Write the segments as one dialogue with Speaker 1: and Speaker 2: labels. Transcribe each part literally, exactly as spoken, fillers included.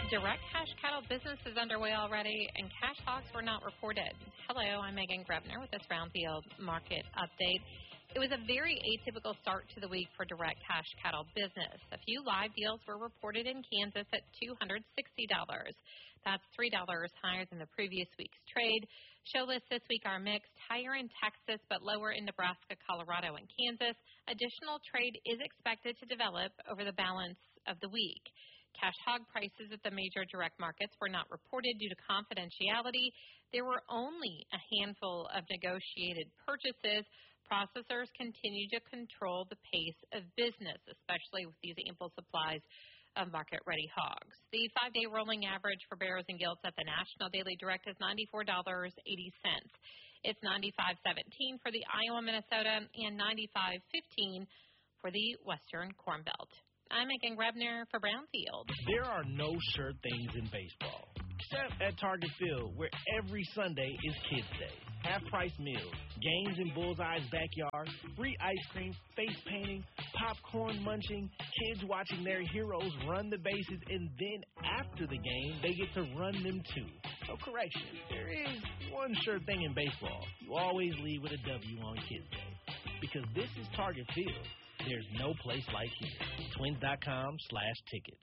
Speaker 1: Direct cash cattle business is underway already, and cash hogs were not reported. Hello, I'm Megan Grebner with this Brownfield market update. It was a very atypical start to the week for direct cash cattle business. A few live deals were reported in Kansas at two hundred sixty dollars. That's three dollars higher than the previous week's trade. Show lists this week are mixed, higher in Texas but lower in Nebraska, Colorado, and Kansas. Additional trade is expected to develop over the balance of the week. Cash hog prices at the major direct markets were not reported due to confidentiality. There were only a handful of negotiated purchases. Processors continue to control the pace of business, especially with these ample supplies of market-ready hogs. The five-day rolling average for barrows and gilts at the National Daily Direct is ninety-four dollars and eighty cents. It's ninety-five seventeen for the Iowa, Minnesota, and ninety-five fifteen for the Western Corn Belt. I'm Megan Grebner for Brownfield.
Speaker 2: There are no sure things in baseball, except at Target Field, where every Sunday is Kids Day. Half-price meals, games in Bullseye's backyard, free ice cream, face painting, popcorn munching, kids watching their heroes run the bases, and then after the game, they get to run them too. So correction, there is one sure thing in baseball. You always leave with a W on Kids Day. Because this is Target Field. There's no place like here. Twins.com slash tickets.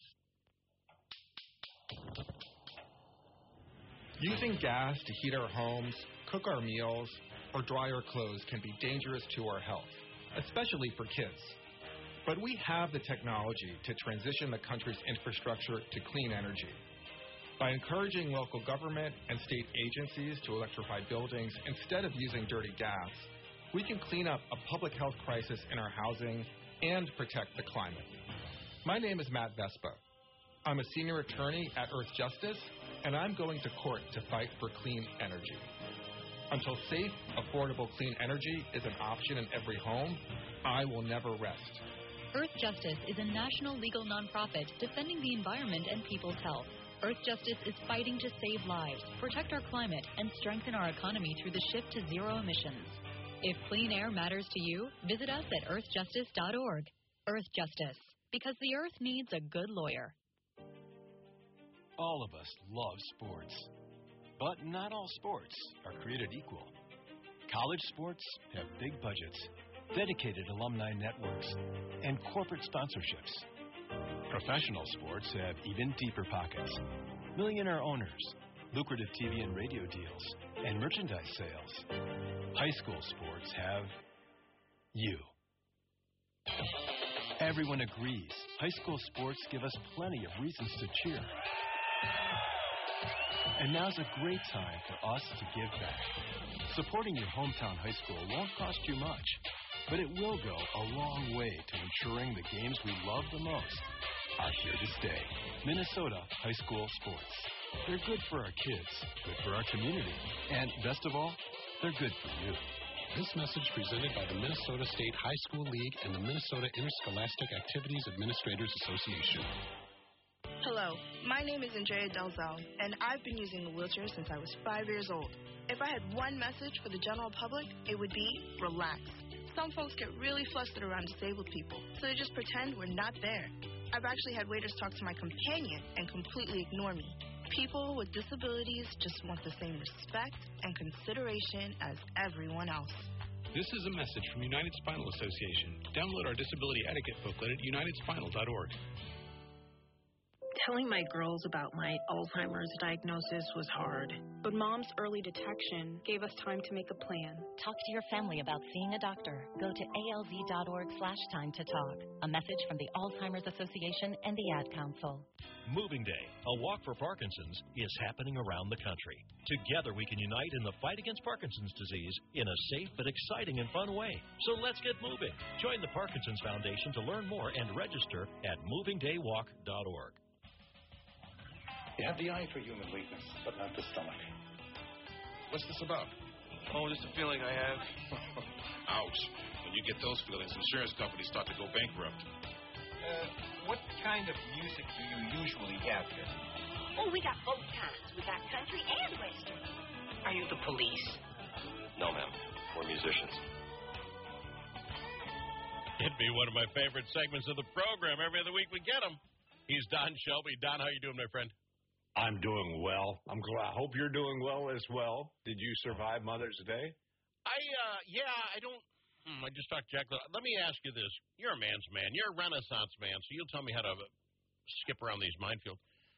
Speaker 3: Using gas to heat our homes, cook our meals, or dry our clothes can be dangerous to our health, especially for kids. But we have the technology to transition the country's infrastructure to clean energy. By encouraging local government and state agencies to electrify buildings instead of using dirty gas, we can clean up a public health crisis in our housing and protect the climate. My name is Matt Vespa. I'm a senior attorney at Earth Justice, and I'm going to court to fight for clean energy. Until safe, affordable clean energy is an option in every home, I will never rest.
Speaker 4: Earth Justice is a national legal nonprofit defending the environment and people's health. Earth Justice is fighting to save lives, protect our climate, and strengthen our economy through the shift to zero emissions. If clean air matters to you, visit us at earth justice dot org. Earth Justice, because the earth needs a good lawyer.
Speaker 5: All of us love sports, but not all sports are created equal. College sports have big budgets, dedicated alumni networks, and corporate sponsorships. Professional sports have even deeper pockets, millionaire owners, lucrative T V and radio deals, and merchandise sales. High school sports have you. Everyone agrees high school sports give us plenty of reasons to cheer. And now's a great time for us to give back. Supporting your hometown high school won't cost you much, but it will go a long way to ensuring the games we love the most are here to stay. Minnesota high school sports. They're good for our kids, good for our community, and best of all, they're good for you.
Speaker 6: This message presented by the Minnesota State High School League and the Minnesota Interscholastic Activities Administrators Association.
Speaker 7: Hello, my name is Andrea Delzell, and I've been using a wheelchair since I was five years old. If I had one message for the general public, it would be relax. Some folks get really flustered around disabled people, so they just pretend we're not there. I've actually had waiters talk to my companion and completely ignore me. People with disabilities just want the same respect and consideration as everyone else.
Speaker 6: This is a message from United Spinal Association. Download our disability etiquette booklet at united spinal dot org.
Speaker 8: Telling my girls about my Alzheimer's diagnosis was hard, but Mom's early detection gave us time to make a plan.
Speaker 9: Talk to your family about seeing a doctor. Go to A L Z dot org slash time to talk. A message from the Alzheimer's Association and the Ad Council.
Speaker 10: Moving Day, a walk for Parkinson's, is happening around the country. Together we can unite in the fight against Parkinson's disease in a safe but exciting and fun way. So let's get moving. Join the Parkinson's Foundation to learn more and register at moving day walk dot org.
Speaker 11: You have the eye for human weakness, but not the stomach.
Speaker 12: What's this about?
Speaker 13: Oh, just a feeling I have.
Speaker 12: Ouch. When you get those feelings, insurance companies start to go bankrupt.
Speaker 11: Uh, what kind of music do you usually have here?
Speaker 14: Oh, we got both kinds. We got country and western.
Speaker 8: Are you the police?
Speaker 13: No, ma'am. We're musicians.
Speaker 10: It'd be one of my favorite segments of the program. Every other week we get them. He's Don Shelby. Don, how you doing, my friend?
Speaker 15: I'm doing well. I'm glad. I hope you're doing well as well. Did you survive Mother's Day?
Speaker 16: I, uh, yeah, I don't, hmm, I just talked to Jack. Let me ask you this. You're a man's man. You're a Renaissance man, so you'll tell me how to skip around these minefields.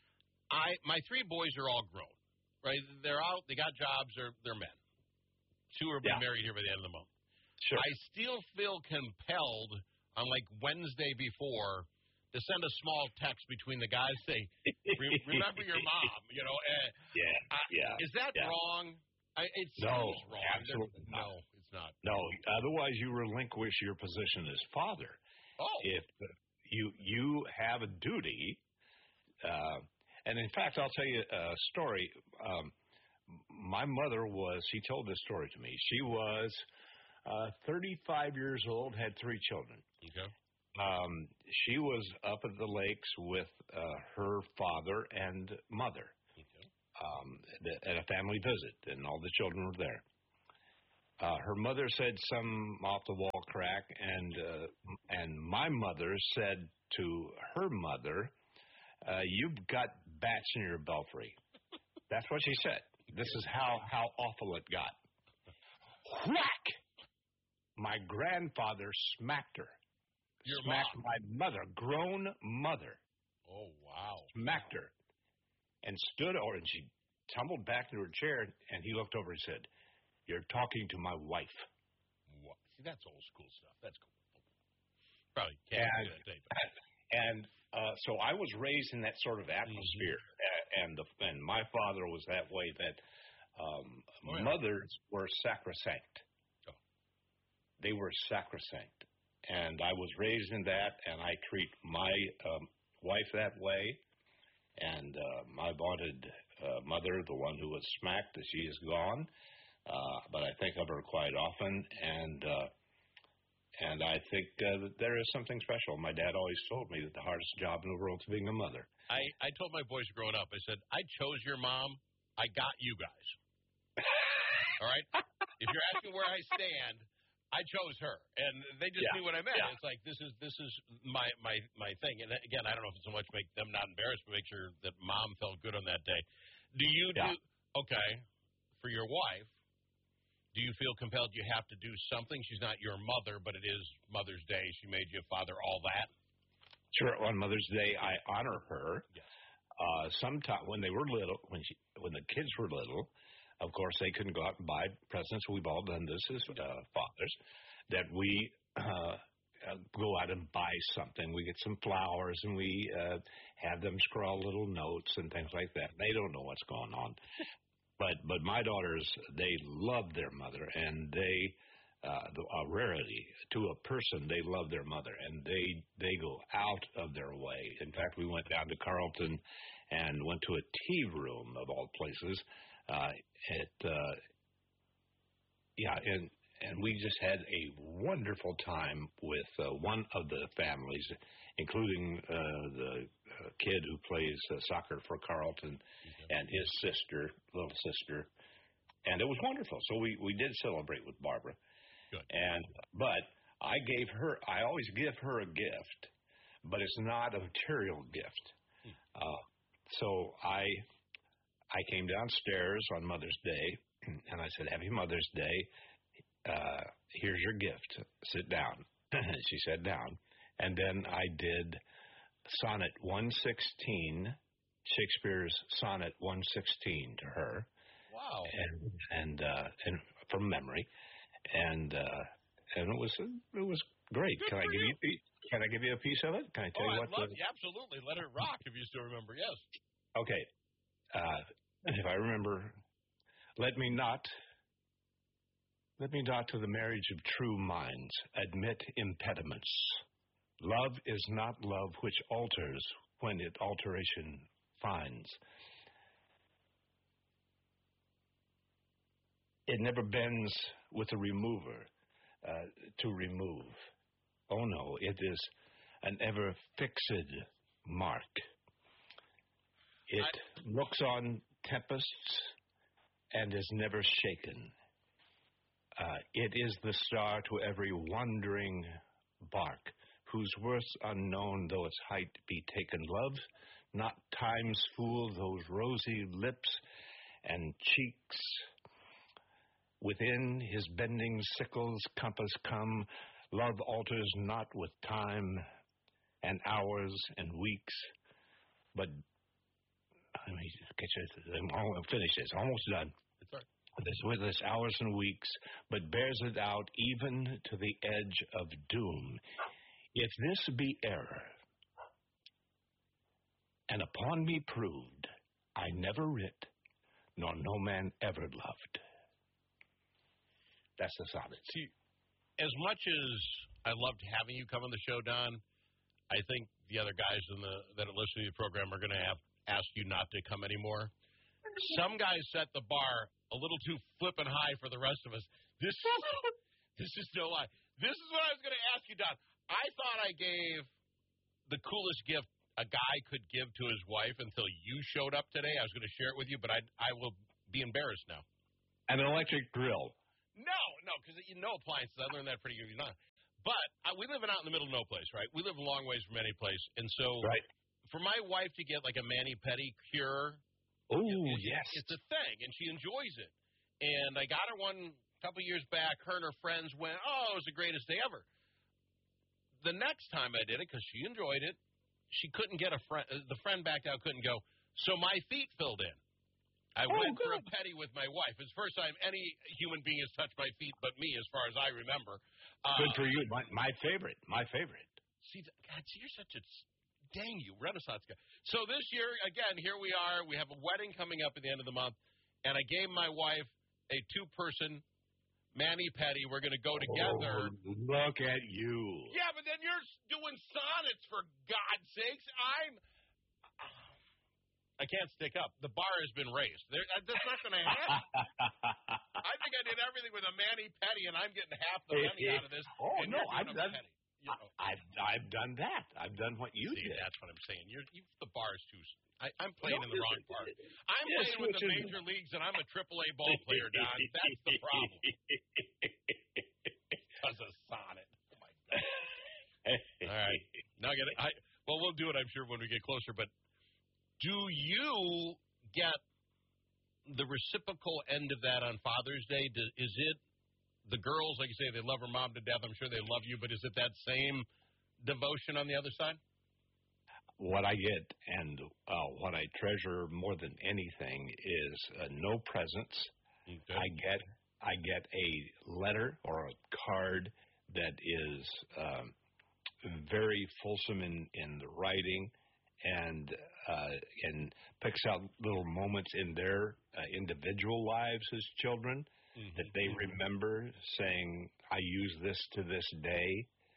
Speaker 16: I, my three boys are all grown, right? They're out. They got jobs. They're, they're men. Two are being yeah. married here by the end of the month.
Speaker 15: Sure.
Speaker 16: I still feel compelled on, like, Wednesday before to send a small text between the guys, say, Re- remember your mom, you know. Uh,
Speaker 15: yeah,
Speaker 16: I,
Speaker 15: yeah.
Speaker 16: Is that
Speaker 15: yeah.
Speaker 16: wrong? I, it
Speaker 15: no,
Speaker 16: seems wrong.
Speaker 15: absolutely
Speaker 16: They're,
Speaker 15: not.
Speaker 16: No, it's not.
Speaker 15: No, otherwise you relinquish your position as father.
Speaker 16: Oh.
Speaker 15: If you you have a duty, uh, and in fact, I'll tell you a story. Um, my mother was, she told this story to me. She was uh, thirty-five years old, had three children.
Speaker 16: Okay.
Speaker 15: Um, she was up at the lakes with uh, her father and mother
Speaker 16: okay.
Speaker 15: um, at a family visit, and all the children were there. Uh, her mother said some off-the-wall crack, and uh, and my mother said to her mother, uh, "You've got bats in your belfry." That's what she said. This is how, how awful it got. Whack! My grandfather smacked her.
Speaker 16: Your
Speaker 15: smacked
Speaker 16: mom.
Speaker 15: my mother, grown mother.
Speaker 16: Oh, wow.
Speaker 15: Smacked her. And stood over, and she tumbled back into her chair, and he looked over and said, "You're talking to my wife."
Speaker 16: What? See, that's old school stuff. That's cool. Probably can't
Speaker 15: and,
Speaker 16: do that tape.
Speaker 15: And uh, so I was raised in that sort of atmosphere, mm-hmm. and the, and my father was that way, that um, oh, yeah. mothers were sacrosanct.
Speaker 16: Oh.
Speaker 15: They were sacrosanct. And I was raised in that, and I treat my um, wife that way. And uh, my vaunted uh, mother, the one who was smacked, she is gone. Uh, but I think of her quite often, and uh, and I think uh, that there is something special. My dad always told me that the hardest job in the world is being a mother.
Speaker 16: I, I told my boys growing up, I said, I chose your mom, I got you guys. All right? If you're asking where I stand, I chose her, and they just
Speaker 15: yeah.
Speaker 16: knew what I meant.
Speaker 15: Yeah.
Speaker 16: It's like, this is this is my, my, my thing. And again, I don't know if it's so much make them not embarrassed, but make sure that mom felt good on that day. Do you
Speaker 15: yeah.
Speaker 16: do, okay, for your wife, do you feel compelled you have to do something? She's not your mother, but it is Mother's Day. She made you a father, all that.
Speaker 15: Sure. On Mother's Day, I honor her.
Speaker 16: Yes.
Speaker 15: Uh, sometime when they were little, when she, when the kids were little, of course, they couldn't go out and buy presents. We've all done this as uh, fathers, that we uh, uh, go out and buy something. We get some flowers, and we uh, have them scrawl little notes and things like that. They don't know what's going on. But but my daughters, they love their mother, and they, uh, the, a rarity to a person, they love their mother, and they, they go out of their way. In fact, we went down to Carlton and went to a tea room, of all places, Uh, it, uh, yeah, and and we just had a wonderful time with uh, one of the families, including uh, the uh, kid who plays uh, soccer for Carlton, mm-hmm. and his sister, little sister, and it was wonderful. So we, we did celebrate with Barbara.
Speaker 16: Good.
Speaker 15: And but I gave her, I always give her a gift, but it's not a material gift. Hmm. Uh, so I. I came downstairs on Mother's Day, and I said, "Happy Mother's Day. Uh, here's your gift. Sit down." She sat down. And then I did Sonnet one sixteen, Shakespeare's Sonnet one sixteen to her.
Speaker 16: Wow.
Speaker 15: And and, uh, and from memory. And uh, and it was it was great.
Speaker 16: Good
Speaker 15: Can I give
Speaker 16: you.
Speaker 15: you Can I give you a piece of it? Can I tell
Speaker 16: oh,
Speaker 15: you
Speaker 16: I'd
Speaker 15: what?
Speaker 16: love,
Speaker 15: the,
Speaker 16: yeah, absolutely. Let it rock if you still remember. Yes.
Speaker 15: Okay. Uh, if I remember, let me not, let me not to the marriage of true minds admit impediments. Love is not love which alters when it alteration finds. It never bends with a remover uh, to remove. Oh no, it is an ever fixed mark. It I, looks on tempests and is never shaken. Uh, it is the star to every wandering bark, whose worth unknown though its height be taken. Love not time's fool, those rosy lips and cheeks. Within his bending sickle's compass come, love alters not with time and hours and weeks, but let me get you. I'm finish this. Almost done.
Speaker 16: It's all right.
Speaker 15: This with us hours and weeks, but bears it out even to the edge of doom. If this be error, and upon me proved, I never writ, nor no man ever loved. That's the sonnet.
Speaker 16: See, as much as I loved having you come on the show, Don, I think the other guys in the that are listening to the program are going to have ask you not to come anymore. Some guys set the bar a little too flippin' high for the rest of us. This, this is no lie. This is what I was going to ask you, Don. I thought I gave the coolest gift a guy could give to his wife until you showed up today. I was going to share it with you, but I I will be embarrassed now.
Speaker 15: An electric grill.
Speaker 16: No, no, because you know appliances. I learned that pretty good. Not. But uh, we live out in the middle of no place, right? We live a long ways from any place. And so
Speaker 15: right.
Speaker 16: for my wife to get like a mani-pedi cure,
Speaker 15: oh,
Speaker 16: it,
Speaker 15: yes.
Speaker 16: It's a thing, and she enjoys it. And I got her one a couple years back. Her and her friends went, oh, it was the greatest day ever. The next time I did it, because she enjoyed it, she couldn't get a friend. Uh, the friend backed out, couldn't go. So my feet filled in. I
Speaker 15: oh,
Speaker 16: went
Speaker 15: good.
Speaker 16: for a pedi with my wife. It's the first time any human being has touched my feet but me, as far as I remember. Uh,
Speaker 15: Good for you. My, my favorite. My favorite.
Speaker 16: See, God, see, you're such a dang you Renaissance guy. So this year, again, here we are. We have a wedding coming up at the end of the month, and I gave my wife a two-person mani-pedi. We're going to go together.
Speaker 15: Oh, look at you.
Speaker 16: Yeah, but then you're doing sonnets, for God's sakes. I'm... I can't stick up. The bar has been raised. There, uh, that's not going to happen. I think I did everything with a mani-pedi, and I'm getting half the money out of this.
Speaker 15: Oh,
Speaker 16: and
Speaker 15: no,
Speaker 16: you're
Speaker 15: I've
Speaker 16: doing
Speaker 15: done,
Speaker 16: a pedi. You know.
Speaker 15: I've, I've done that. I've done what you
Speaker 16: See,
Speaker 15: did.
Speaker 16: that's what I'm saying. You're, you, the bar is too... I, I'm playing
Speaker 15: No,
Speaker 16: in the wrong part. I'm
Speaker 15: yes,
Speaker 16: playing with the
Speaker 15: is,
Speaker 16: major leagues, and I'm a triple A ball player, Don. That's the problem. Because of sonnet. Oh, my God. All right. Now I get it. I, well, we'll do it, I'm sure, when we get closer. But do you get the reciprocal end of that on Father's Day? Is it the girls, like you say, they love her mom to death. I'm sure they love you, but is it that same devotion on the other side?
Speaker 15: What I get and uh, what I treasure more than anything is uh, no presents.
Speaker 16: Okay.
Speaker 15: I get I get a letter or a card that is um, very fulsome in, in the writing, and uh, and picks out little moments in their uh, individual lives as children mm-hmm. that they remember, saying, "I use this to this day,"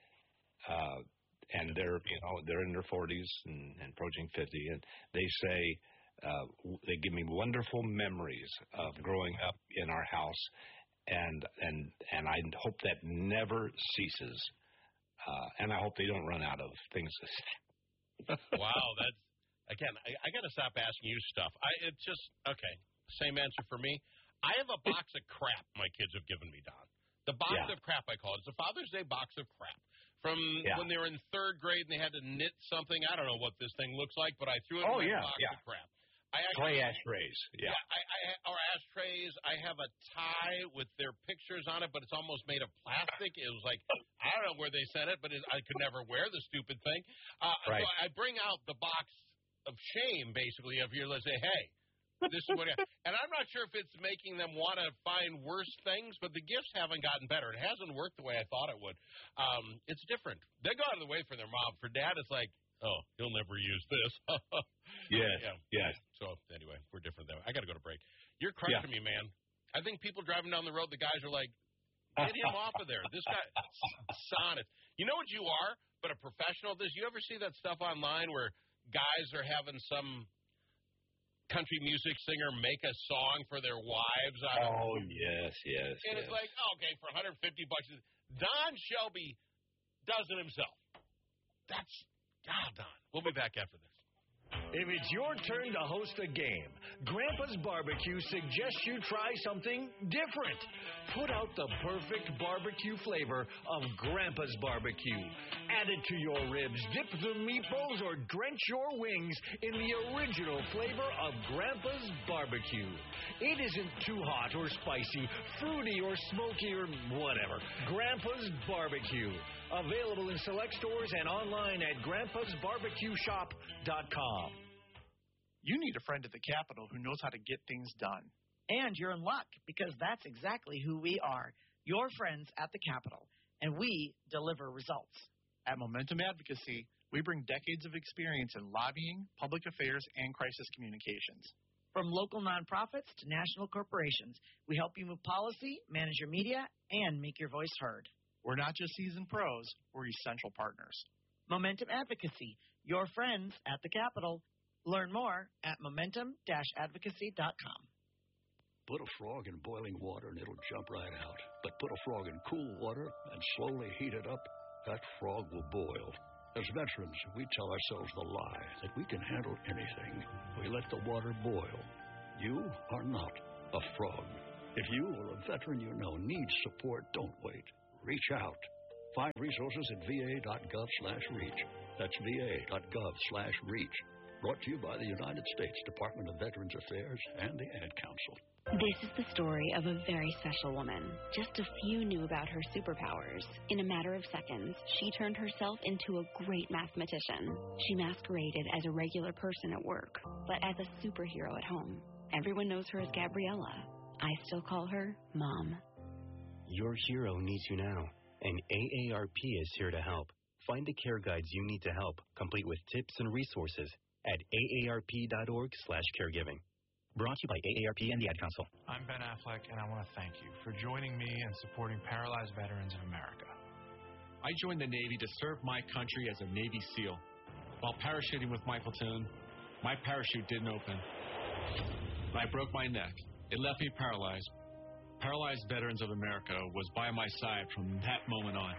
Speaker 15: uh, and they're you know they're in their forties and, and approaching fifty, and they say uh, they give me wonderful memories of growing up in our house, and and and I hope that never ceases, uh, and I hope they don't run out of things to say.
Speaker 16: Wow, that's again. I, I got to stop asking you stuff. I it's just okay. Same answer for me. I have a box of crap my kids have given me, Don. The box
Speaker 15: yeah.
Speaker 16: of crap I call it. It's a Father's Day box of crap from
Speaker 15: yeah.
Speaker 16: when they were in third grade and they had to knit something. I don't know what this thing looks like, but I threw it
Speaker 15: oh,
Speaker 16: in my
Speaker 15: yeah,
Speaker 16: box
Speaker 15: yeah.
Speaker 16: of crap. I
Speaker 15: Clay ashtrays, yeah.
Speaker 16: yeah I, I, or ashtrays. I have a tie with their pictures on it, but it's almost made of plastic. It was like, I don't know where they sent it, but it, I could never wear the stupid thing. Uh,
Speaker 15: right.
Speaker 16: So I bring out the box of shame, basically, of you. Let's say, hey, this is what I, and I'm not sure if it's making them want to find worse things, but the gifts haven't gotten better. It hasn't worked the way I thought it would. Um, it's different. They go out of the way for their mom. For dad, it's like, oh, he'll never use this.
Speaker 15: yes,
Speaker 16: yeah.
Speaker 15: yes.
Speaker 16: So, anyway, we're different, though. I got to go to break. You're crushing
Speaker 15: yeah.
Speaker 16: me, man. I think people driving down the road, the guys are like, get him off of there. This guy, sonnet. You know what you are, but a professional at this? You ever see that stuff online where guys are having some country music singer make a song for their wives? On
Speaker 15: oh,
Speaker 16: a,
Speaker 15: yes, yes.
Speaker 16: And
Speaker 15: yes.
Speaker 16: it's like, oh, okay, for one hundred fifty bucks. Don Shelby does it himself. That's, God, Don. We'll be back after this.
Speaker 17: If it's your turn to host a game, Grandpa's Barbecue suggests you try something different. Put out the perfect barbecue flavor of Grandpa's Barbecue. Add it to your ribs, dip the meatballs, or drench your wings in the original flavor of Grandpa's Barbecue. It isn't too hot or spicy, fruity or smoky or whatever. Grandpa's Barbecue. Available in select stores and online at grandpas barbecue shop dot com.
Speaker 18: You need a friend at the Capitol who knows how to get things done.
Speaker 19: And you're in luck, because that's exactly who we are, your friends at the Capitol, and we deliver results.
Speaker 18: At Momentum Advocacy, we bring decades of experience in lobbying, public affairs, and crisis communications.
Speaker 19: From local nonprofits to national corporations, we help you move policy, manage your media, and make your voice heard.
Speaker 18: We're not just seasoned pros, we're essential partners.
Speaker 19: Momentum Advocacy, your friends at the Capitol. Learn more at momentum dash advocacy dot com.
Speaker 20: Put a frog in boiling water and it'll jump right out. But put a frog in cool water and slowly heat it up, that frog will boil. As veterans, we tell ourselves the lie that we can handle anything. We let the water boil. You are not a frog. If you or a veteran you know needs support, don't wait. Reach out. Find resources at va.gov slash reach. That's va.gov slash reach. Brought to you by the United States Department of Veterans Affairs and the Ad Council.
Speaker 21: This is the story of a very special woman. Just a few knew about her superpowers. In a matter of seconds, she turned herself into a great mathematician. She masqueraded as a regular person at work, but as a superhero at home. Everyone knows her as Gabriella. I still call her Mom.
Speaker 22: Your hero needs you now, and A A R P is here to help. Find the care guides you need to help, complete with tips and resources at aarp.org slash caregiving. Brought to you by A A R P and the Ad Council.
Speaker 23: I'm Ben Affleck, and I want to thank you for joining me and supporting Paralyzed Veterans of America.
Speaker 24: I joined the Navy to serve my country as a Navy SEAL. While parachuting with my platoon, my parachute didn't open. I broke my neck. It left me paralyzed. Paralyzed Veterans of America was by my side from that moment on.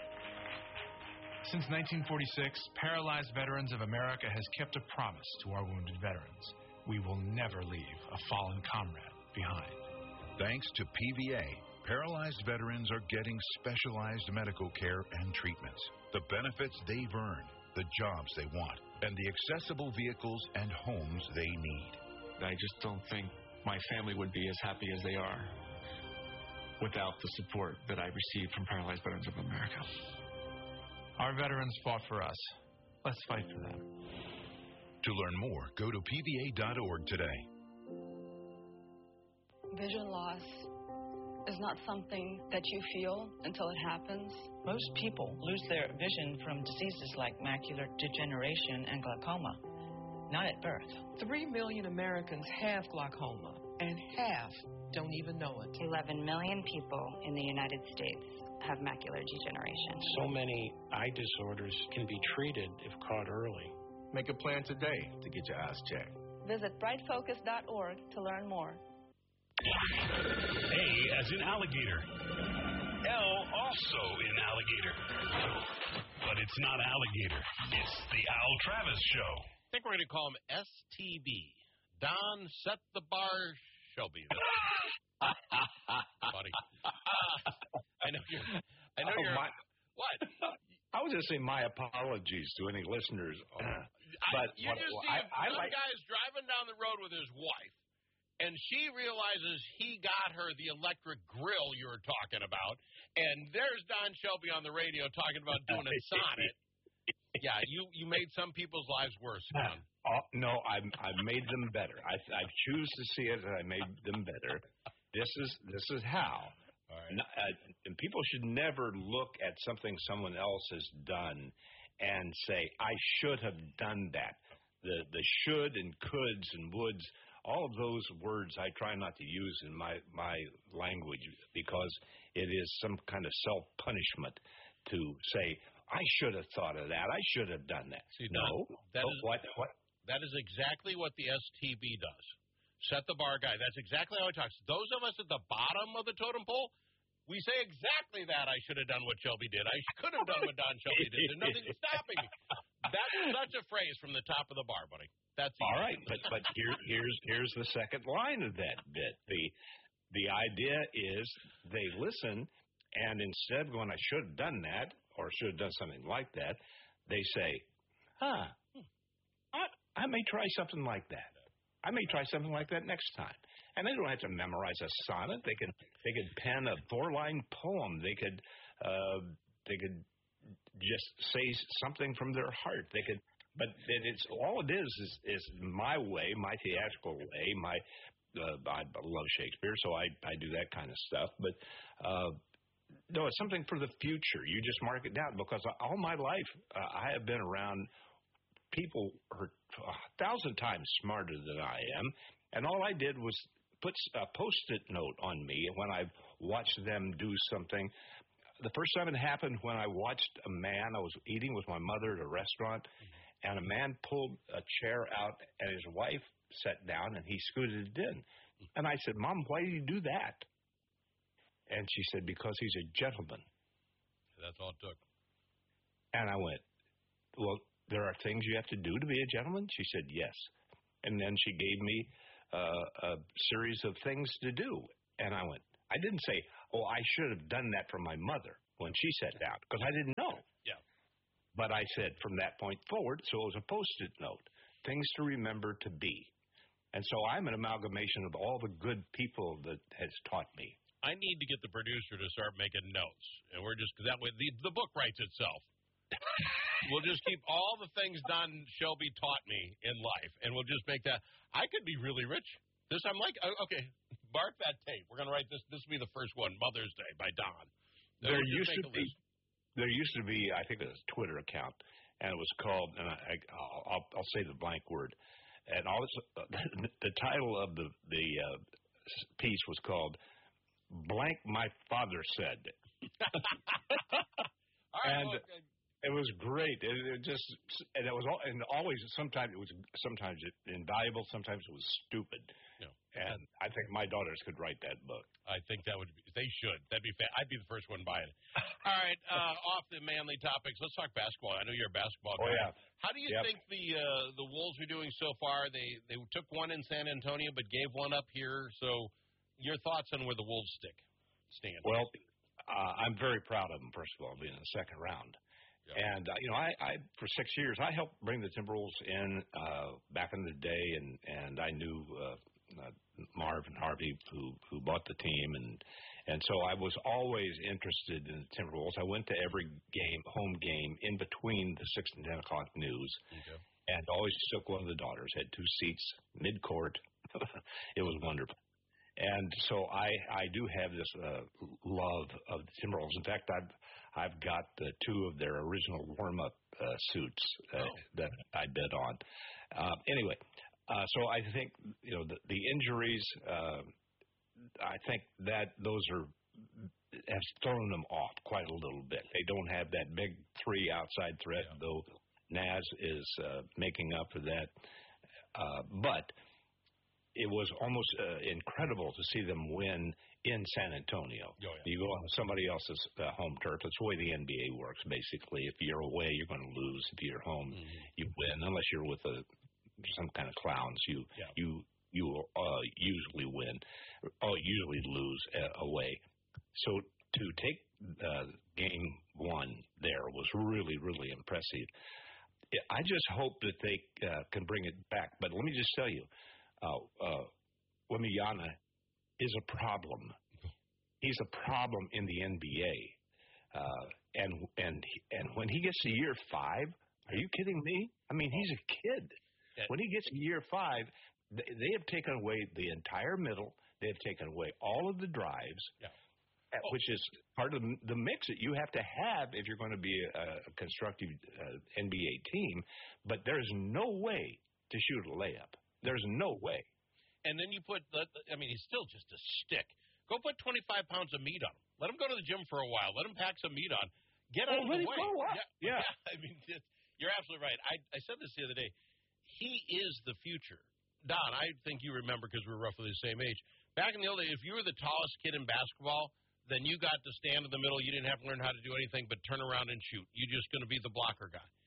Speaker 23: Since nineteen forty-six, Paralyzed Veterans of America has kept a promise to our wounded veterans. We will never leave a fallen comrade behind.
Speaker 25: Thanks to P V A, paralyzed veterans are getting specialized medical care and treatments, the benefits they've earned, the jobs they want, and the accessible vehicles and homes they need.
Speaker 24: I just don't think my family would be as happy as they are without the support that I received from Paralyzed Veterans of America.
Speaker 23: Our veterans fought for us. Let's fight for them.
Speaker 25: To learn more, go to P V A dot org today.
Speaker 26: Vision loss is not something that you feel until it happens.
Speaker 27: Most people lose their vision from diseases like macular degeneration and glaucoma, not at birth.
Speaker 28: Three million Americans have glaucoma, and half don't even know it.
Speaker 29: eleven million people in the United States have macular degeneration.
Speaker 30: So many eye disorders can be treated if caught early.
Speaker 31: Make a plan today to get your eyes checked.
Speaker 26: Visit bright focus dot org to learn more.
Speaker 32: A as in alligator. L also in alligator. But it's not alligator. It's the Al Travis Show.
Speaker 16: I think we're going to call him S T B. Don Set the Bar Shelby. Buddy. I know you're. I know
Speaker 15: oh,
Speaker 16: you're.
Speaker 15: My,
Speaker 16: what?
Speaker 15: I was just saying my apologies to any listeners. But
Speaker 16: I, you
Speaker 15: what,
Speaker 16: just see
Speaker 15: I, I
Speaker 16: some
Speaker 15: like,
Speaker 16: guy's driving down the road with his wife, and she realizes he got her the electric grill you were talking about, and there's Don Shelby on the radio talking about doing a sonnet. Yeah, you, you made some people's lives worse, Don.
Speaker 15: Oh, no, I I made them better. I I choose to see it, and I made them better. This is this is how.
Speaker 16: All right.
Speaker 15: And, uh, and people should never look at something someone else has done and say, I should have done that. The the should and coulds and woulds, all of those words I try not to use in my, my language because it is some kind of self-punishment to say, I should have thought of that. I should have done that.
Speaker 16: See,
Speaker 15: no.
Speaker 16: That
Speaker 15: oh,
Speaker 16: is,
Speaker 15: what, what?
Speaker 16: That is exactly what the S T B does. Set the bar guy. That's exactly how he talks. Those of us at the bottom of the totem pole, we say exactly that. I should have done what Shelby did. I could have done what Don Shelby did. There's nothing stopping me. That's such a phrase from the top of the bar, buddy. That's
Speaker 15: all right. But but here here's here's the second line of that bit. The the idea is they listen, and instead of going, I should have done that or should have done something like that, they say, huh, I, I may try something like that. I may try something like that next time. And they don't have to memorize a sonnet. They can they could pen a four line poem. They could uh, they could just say something from their heart. They could, but it's all it is is is my way, my theatrical way. My uh, I love Shakespeare, so I I do that kind of stuff. But uh, no, it's something for the future. You just mark it down because all my life uh, I have been around people who are a thousand times smarter than I am, and all I did was put a Post-it note on me when I watched them do something. The first time it happened when I watched a man, I was eating with my mother at a restaurant, mm-hmm. and a man pulled a chair out, and his wife sat down, and he scooted it in. Mm-hmm. And I said, Mom, why do you do that? And she said, because he's a gentleman.
Speaker 16: That's all it took.
Speaker 15: And I went, well, there are things you have to do to be a gentleman? She said, yes. And then she gave me uh, a series of things to do. And I went, I didn't say, oh, I should have done that for my mother when she sat down, because I didn't know.
Speaker 16: Yeah.
Speaker 15: But I said from that point forward, so it was a Post-it note, things to remember to be. And so I'm an amalgamation of all the good people that has taught me.
Speaker 16: I need to get the producer to start making notes, and we're just, because that way the, the book writes itself. We'll just keep all the things Don Shelby taught me in life, and we'll just make that. I could be really rich. This, I'm like, okay, mark that tape. We're going to write this. This will be the first one, Mother's Day by Don.
Speaker 15: There used to be, there used to be, I think, a Twitter account, and it was called, and I, I'll, I'll, I'll say the blank word, and all this, uh, the title of the the uh, piece was called "Blank My Father Said,"
Speaker 16: all right,
Speaker 15: and.
Speaker 16: okay.
Speaker 15: It was great. It, it just, and it was, all, and always. Sometimes it was, sometimes it invaluable. Sometimes it was stupid.
Speaker 16: No.
Speaker 15: And I think my daughters could write that book.
Speaker 16: I think that would be. They should. That'd be. Fa- I'd be the first one buying it. All right. Uh, off the manly topics. Let's talk basketball. I know you're a basketball guy.
Speaker 15: Oh yeah.
Speaker 16: How do you
Speaker 15: yep.
Speaker 16: think the uh, the Wolves are doing so far? They they took one in San Antonio, but gave one up here. So, your thoughts on where the Wolves stick stand?
Speaker 15: Well, uh, I'm very proud of them. First of all, being in the second round. And, uh, you know, I, I, for six years, I helped bring the Timberwolves in uh, back in the day, and, and I knew uh, uh, Marv and Harvey who, who bought the team, and and so I was always interested in the Timberwolves. I went to every game, home game, in between the six and ten o'clock news,
Speaker 16: okay.
Speaker 15: and always took one of the daughters, had two seats, mid-court. It was wonderful. And so I, I do have this uh, love of the Timberwolves. In fact, I've I've got uh, two of their original warm-up uh, suits uh,
Speaker 16: oh.
Speaker 15: that I bid on. Uh, anyway, uh, so I think you know the, the injuries. Uh, I think that those are have thrown them off quite a little bit. They don't have that big three outside threat, yeah. though Naz is uh, making up for that. Uh, but it was almost uh, incredible to see them win in San Antonio.
Speaker 16: Oh, yeah.
Speaker 15: You go on somebody else's uh, home turf. That's the way the N B A works, basically. If you're away, you're going to lose. If you're home, mm-hmm. you win. Unless you're with a, some kind of clowns, you
Speaker 16: yeah.
Speaker 15: you you uh, usually win, or usually lose uh, away. So to take uh, game one there was really, really impressive. I just hope that they uh, can bring it back. But let me just tell you, Uh, uh, Wembanyama is a problem. He's a problem in the N B A, uh, and and and when he gets to year five, are you kidding me? I mean, he's a kid. When he gets to year five, they, they have taken away the entire middle. They have taken away all of the drives,
Speaker 16: yeah.
Speaker 15: oh. which is part of the mix that you have to have if you're going to be a, a constructive uh, N B A team. But there is no way to shoot a layup. There's no way.
Speaker 16: And then you put, I mean, he's still just a stick. Go put twenty-five pounds of meat on him. Let him go to the gym for a while. Let him pack some meat on. Get out
Speaker 15: oh,
Speaker 16: of the way.
Speaker 15: Go up.
Speaker 16: Yeah.
Speaker 15: yeah.
Speaker 16: yeah. I mean, you're absolutely right. I, I said this the other day. He is the future. Don, I think you remember because we're roughly the same age. Back in the old days, if you were the tallest kid in basketball, then you got to stand in the middle. You didn't have to learn how to do anything but turn around and shoot. You're just going to be the blocker guy.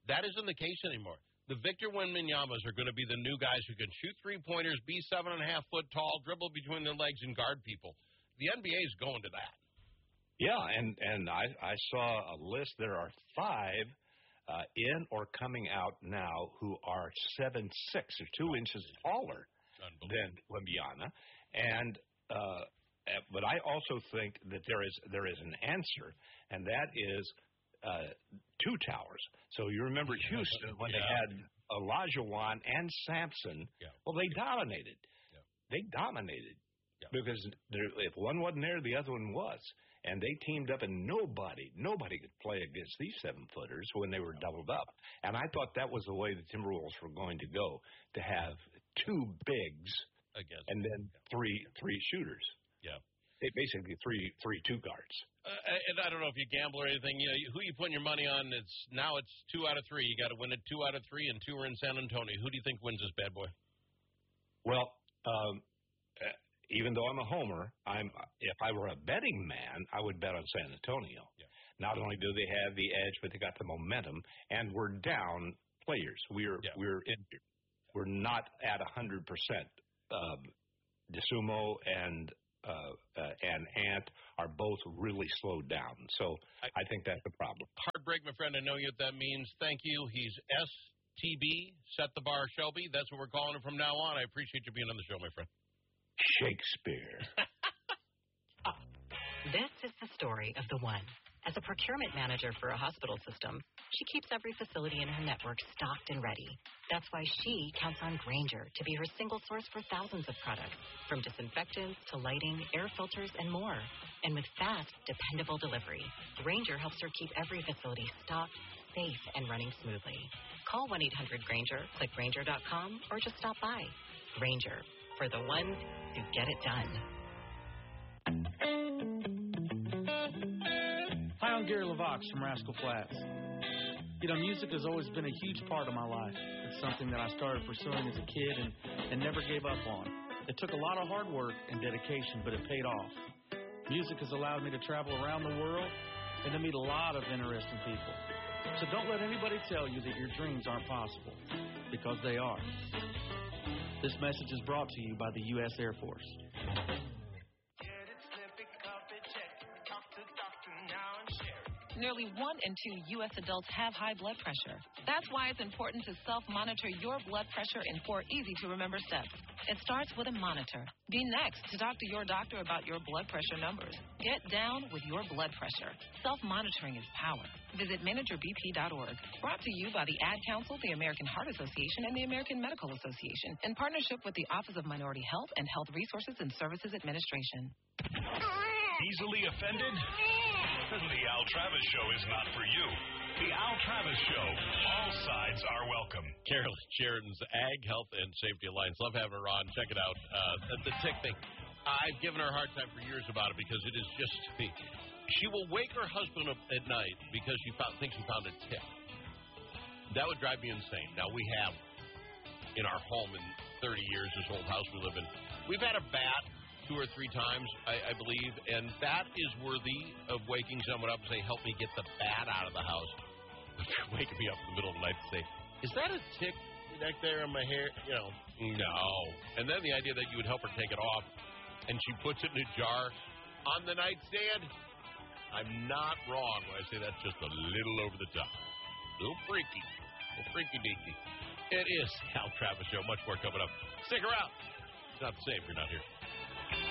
Speaker 16: That isn't the case anymore. The Victor Wembanyamas are going to be the new guys who can shoot three-pointers, be seven and a half foot tall, dribble between their legs, and guard people. The N B A is going to that.
Speaker 15: Yeah, and, and I, I saw a list. There are five uh, in or coming out now who are seven six or two inches taller than Wembanyama. And uh, but I also think that there is there is an answer, and that is uh, two towers. So you remember Houston when yeah. they had Olajuwon and Sampson.
Speaker 16: Yeah.
Speaker 15: Well, they dominated.
Speaker 16: Yeah.
Speaker 15: They dominated
Speaker 16: yeah.
Speaker 15: because there, if one wasn't there, the other one was. And they teamed up, and nobody, nobody could play against these seven-footers when they were doubled up. And I thought that was the way the Timberwolves were going to go, to have two bigs
Speaker 16: against
Speaker 15: and then three three shooters.
Speaker 16: Yeah.
Speaker 15: They basically three three two guards.
Speaker 16: Uh, and I don't know if you gamble or anything. You know, who you putting your money on? It's now it's two out of three. You got to win it two out of three, and two are in San Antonio. Who do you think wins this bad boy?
Speaker 15: Well, um, uh, even though I'm a homer, I'm if I were a betting man, I would bet on San Antonio.
Speaker 16: Yeah.
Speaker 15: Not only do they have the edge, but they got the momentum, and we're down players. We're
Speaker 16: yeah.
Speaker 15: we're injured. We're not at a hundred percent. DeSumo and uh, uh, and Ant are both really slowed down. So I, I think that's the problem.
Speaker 16: Heartbreak, my friend. I know what that means. Thank you. He's S T B, Set the Bar Shelby. That's what we're calling him from now on. I appreciate you being on the show, my friend.
Speaker 15: Shakespeare.
Speaker 1: This is the story of the one. As a procurement manager for a hospital system, she keeps every facility in her network stocked and ready. That's why she counts on Grainger to be her single source for thousands of products, from disinfectants to lighting, air filters, and more. And with fast, dependable delivery, Grainger helps her keep every facility stocked, safe, and running smoothly. Call one eight hundred Grainger, click Grainger dot com, or just stop by. Grainger, for the ones who get it done.
Speaker 2: Hi, I'm Gary LaVox from Rascal Flatts. You know, music has always been a huge part of my life. It's something that I started pursuing as a kid and, and never gave up on. It took a lot of hard work and dedication, but it paid off. Music has allowed me to travel around the world and to meet a lot of interesting people. So don't let anybody tell you that your dreams aren't possible, because they are. This message is brought to you by the U S Air Force.
Speaker 3: Nearly one in two U S adults have high blood pressure. That's why it's important to self-monitor your blood pressure in four easy-to-remember steps. It starts with a monitor. Be next to talk to your doctor about your blood pressure numbers. Get down with your blood pressure. Self-monitoring is power. Visit manager b p dot org. Brought to you by the Ad Council, the American Heart Association, and the American Medical Association, in partnership with the Office of Minority Health and Health Resources and Services Administration.
Speaker 32: Easily offended? The Al Travis Show is not for you. The Al Travis Show. All sides are welcome.
Speaker 16: Carolyn Sheridan's Ag Health and Safety Alliance. Love having her on. Check it out. Uh, the tick thing. I've given her a hard time for years about it because it is just me. She will wake her husband up at night because she found, thinks she found a tick. That would drive me insane. Now, we have in our home in thirty years, this old house we live in, we've had a bat two or three times, I, I believe, and that is worthy of waking someone up and say, help me get the bat out of the house. Waking me up in the middle of the night to say, is that a tick back there on my hair? You know, no. And then the idea that you would help her take it off, and she puts it in a jar on the nightstand. I'm not wrong when I say that's just a little over the top. A little freaky. A little freaky-deaky. It is Al Travis Show. Much more coming up. Stick around. It's not the same if you're not here.